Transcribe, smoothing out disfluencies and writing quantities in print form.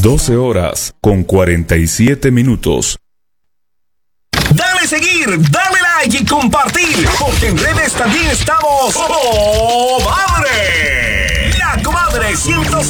12 horas con 47 minutos. Dale seguir, dale like y compartir, porque en redes también estamos. ¡Oh, madre! La Comadre 106.